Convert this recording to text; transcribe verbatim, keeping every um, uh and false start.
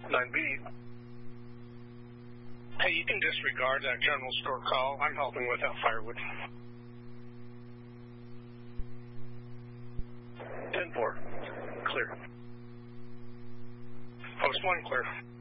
nine B. Hey, you can disregard that general store call. I'm helping without firewood. ten four. Clear. Post one, clear.